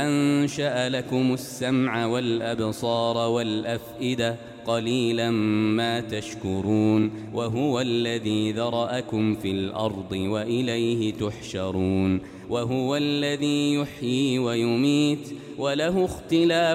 أنشأ لكم السمع والأبصار والأفئدة قليلا ما تشكرون وهو الذي ذرأكم في الأرض وإليه تحشرون وهو الذي يحيي ويميت وله اختلاف